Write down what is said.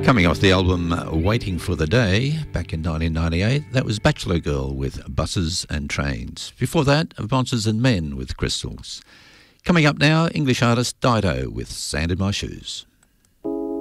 Coming off the album Waiting for the Day, back in 1998, that was Bachelor Girl with Buses and Trains. Before that, Monsters and Men with Crystals. Coming up now, English artist Dido with Sand in My Shoes.